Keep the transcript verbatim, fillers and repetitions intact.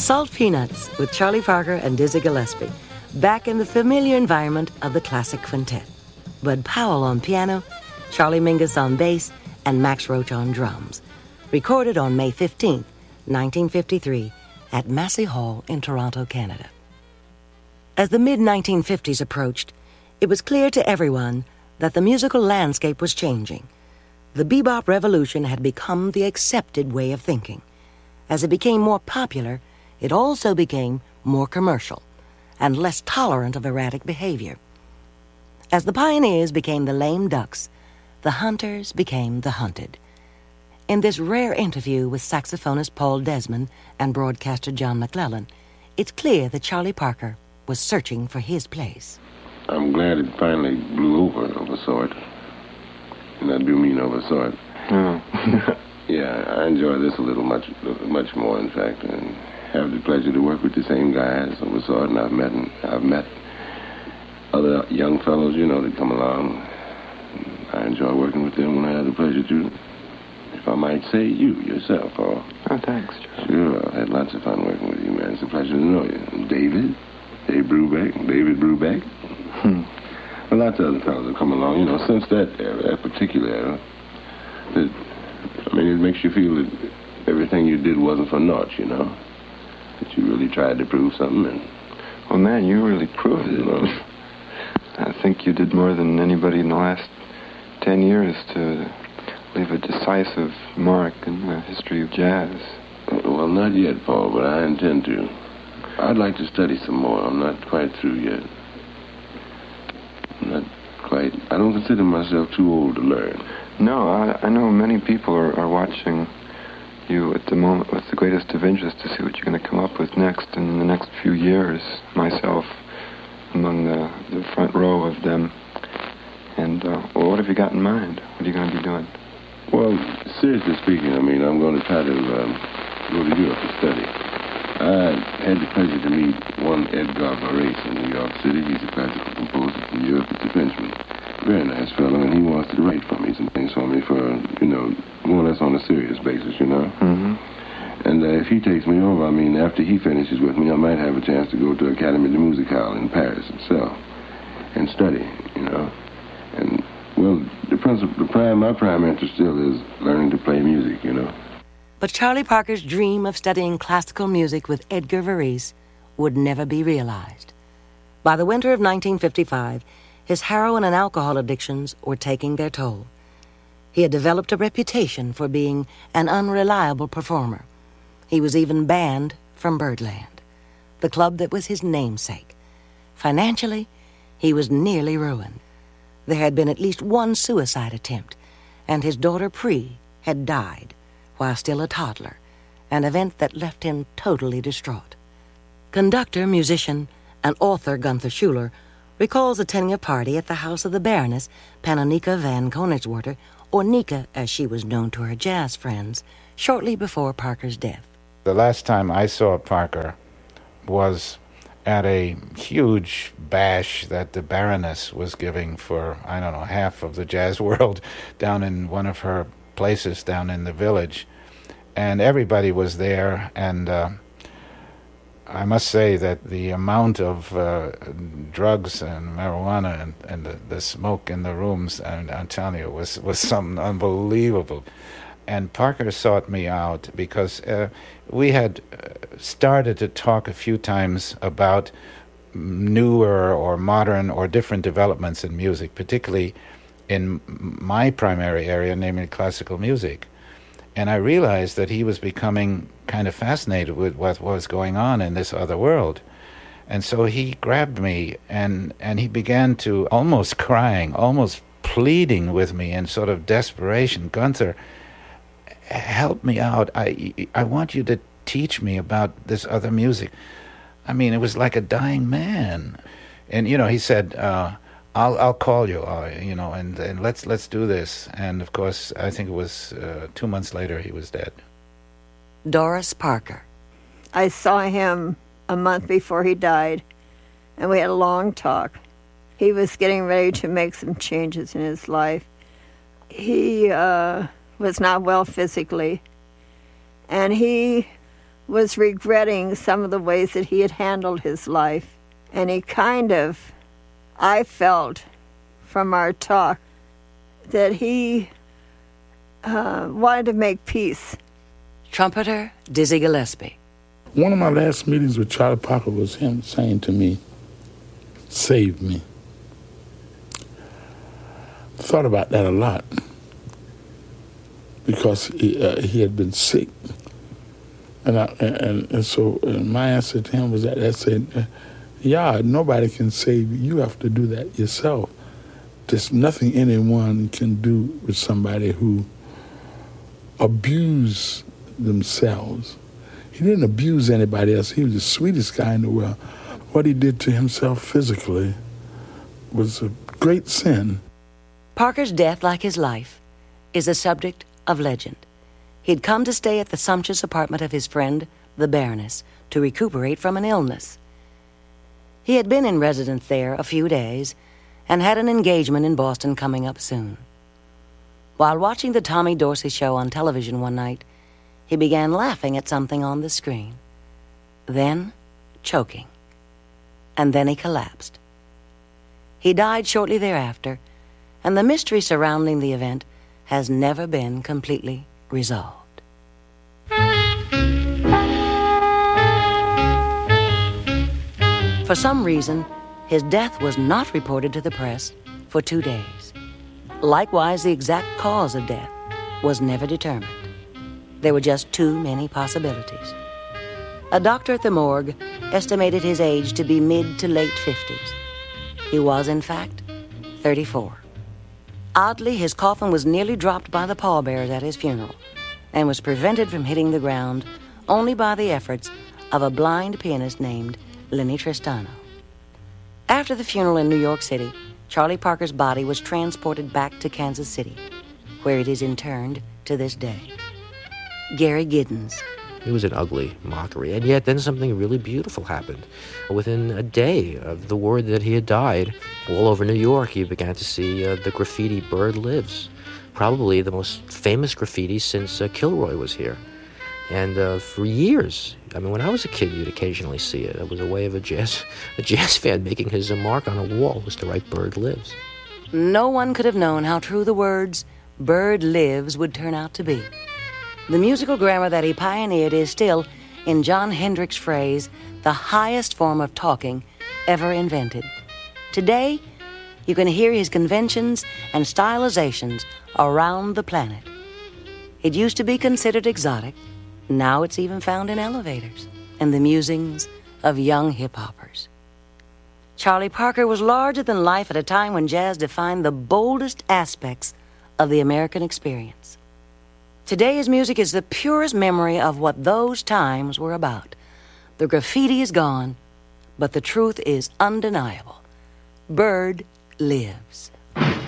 Salt Peanuts with Charlie Parker and Dizzy Gillespie, back in the familiar environment of the classic quintet. Bud Powell on piano, Charlie Mingus on bass, and Max Roach on drums. Recorded on May fifteenth, nineteen fifty-three, at Massey Hall in Toronto, Canada. As the mid nineteen fifties approached, it was clear to everyone that the musical landscape was changing. The bebop revolution had become the accepted way of thinking. As it became more popular, it also became more commercial and less tolerant of erratic behavior. As the pioneers became the lame ducks, the hunters became the hunted. In this rare interview with saxophonist Paul Desmond and broadcaster John McClellan, it's clear that Charlie Parker was searching for his place. I'm glad it finally blew over of a sort. And I do mean of a sort. Oh. Yeah, I enjoy this a little much much more, in fact, and have the pleasure to work with the same guys of a sort, and I've met I've met other young fellows, you know, that come along. I enjoy working with them when I have the pleasure to. If I might say you, yourself, Paul. Oh, thanks, Charlie. Sure, I've had lots of fun working with you, man. It's a pleasure to know you. David, Dave Brubeck, David Brubeck. Hmm. Well, lots of other fellows have come along, you know, since that era, that particular era. That, I mean, it makes you feel that everything you did wasn't for naught, you know. That you really tried to prove something, and... Well, man, you really proved it. You know. I think you did more than anybody in the last ten years to leave a decisive mark in the history of jazz. Well, not yet, Paul, but I intend to. I'd like to study some more. I'm not quite through yet. I'm not quite... I don't consider myself too old to learn. No, I, I know many people are, are watching you at the moment with the greatest of interest to see what you're going to come up with next in the next few years. Myself among the, the front row of them. And, uh, well, what have you got in mind? What are you going to be doing? Well, seriously speaking, I mean, I'm going to try to um, go to Europe to study. I had the pleasure to meet one Edgar Varese in New York City. He's a classical composer from Europe. He's a Frenchman. Very nice fellow, and he wants to write for me some things for me for, you know, more or less on a serious basis, you know. Mm-hmm. And uh, if he takes me over, I mean, after he finishes with me, I might have a chance to go to Académie de Musicale in Paris itself and study, you know. And, well, the principal, the prime, my prime interest still is learning to play music, you know. But Charlie Parker's dream of studying classical music with Edgar Varese would never be realized. By the winter of nineteen fifty-five, his heroin and alcohol addictions were taking their toll. He had developed a reputation for being an unreliable performer. He was even banned from Birdland, the club that was his namesake. Financially, he was nearly ruined. There had been at least one suicide attempt, and his daughter Pree had died while still a toddler, an event that left him totally distraught. Conductor, musician, and author Gunther Schuller recalls attending a party at the house of the Baroness Panonika van Koningswater, or Nika as she was known to her jazz friends, shortly before Parker's death. The last time I saw Parker was at a huge bash that the Baroness was giving for, I don't know, half of the jazz world down in one of her places down in the village. And everybody was there, and uh, I must say that the amount of uh, drugs and marijuana and, and the, the smoke in the rooms, and I'm telling you, was, was something unbelievable. And Parker sought me out because uh, we had started to talk a few times about newer or modern or different developments in music, particularly in my primary area, namely classical music. And I realized that he was becoming kind of fascinated with what was going on in this other world. And so he grabbed me and, and he began to, almost crying, almost pleading with me in sort of desperation, Gunther, help me out. I I want you to teach me about this other music. I mean, it was like a dying man. And, you know, he said, uh, I'll I'll call you, uh, you know, and, and let's let's do this. And, of course, I think it was uh, two months later he was dead. Doris Parker. I saw him a month before he died, and we had a long talk. He was getting ready to make some changes in his life. He uh, was not well physically, and he was regretting some of the ways that he had handled his life. And he kind of, I felt from our talk, that he uh, wanted to make peace. Trumpeter Dizzy Gillespie. One of my last meetings with Charlie Parker was him saying to me, "Save me." Thought about that a lot because he, uh, he had been sick. And, I, and, and so and my answer to him was that I said, yeah, nobody can save you. You have to do that yourself. There's nothing anyone can do with somebody who abused themselves. He didn't abuse anybody else. He was the sweetest guy in the world. What he did to himself physically was a great sin. Parker's death, like his life, is a subject of legend. He'd come to stay at the sumptuous apartment of his friend, the Baroness, to recuperate from an illness. He had been in residence there a few days and had an engagement in Boston coming up soon. While watching the Tommy Dorsey show on television one night, he began laughing at something on the screen, then choking, and then he collapsed. He died shortly thereafter, and the mystery surrounding the event has never been completely resolved. For some reason, his death was not reported to the press for two days. Likewise, the exact cause of death was never determined. There were just too many possibilities. A doctor at the morgue estimated his age to be mid to late fifties. He was, in fact, thirty-four. Oddly, his coffin was nearly dropped by the pallbearers at his funeral and was prevented from hitting the ground only by the efforts of a blind pianist named Lenny Tristano. After the funeral in New York City, Charlie Parker's body was transported back to Kansas City, where it is interned to this day. Gary Giddens. It was an ugly mockery, and yet then something really beautiful happened. Within a day of the word that he had died, all over New York you began to see uh, the graffiti "Bird Lives," probably the most famous graffiti since uh, Kilroy was here. And uh, for years, I mean, when I was a kid, you'd occasionally see it. It was a way of a jazz, a jazz fan making his uh, mark on a wall, was to write "Bird Lives." No one could have known how true the words "Bird Lives" would turn out to be. The musical grammar that he pioneered is still, in Jon Hendricks' phrase, the highest form of talking ever invented. Today, you can hear his conventions and stylizations around the planet. It used to be considered exotic. Now it's even found in elevators and the musings of young hip-hoppers. Charlie Parker was larger than life at a time when jazz defined the boldest aspects of the American experience. Today's music is the purest memory of what those times were about. The graffiti is gone, but the truth is undeniable. Bird lives.